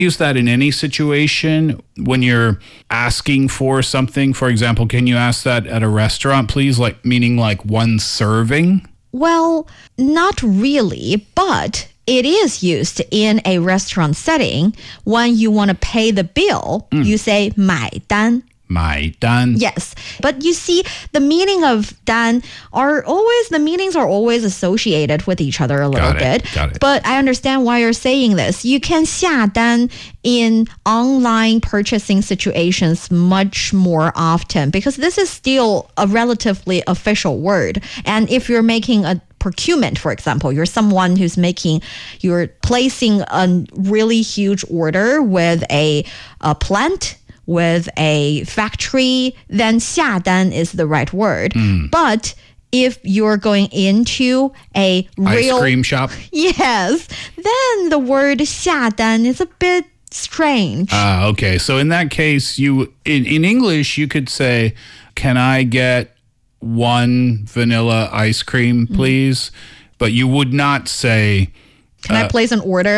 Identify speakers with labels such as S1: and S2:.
S1: use that in any situation when you're asking for something? For example, can you ask that at a restaurant, please? Like, meaning like one serving?
S2: Well, not really, but it is used in a restaurant setting. When you want to pay the bill, you say 买单.
S1: 买单.
S2: Yes, but you see, the meaning of 单 the meanings are always associated with each other a little bit.
S1: Got it.
S2: But I understand why you're saying this. You can 下单 in online purchasing situations much more often because this is still a relatively official word. And if you're making a procurement, for example, you're placing a really huge order with a plant, with a factory, then 下单 is the right word. But if you're going into a real
S1: ice cream shop?
S2: Yes, then the word 下单 is a bit strange.
S1: Okay. So in that case, in English, you could say, can I get one vanilla ice cream, please? But you would not say,
S2: Can I place an order?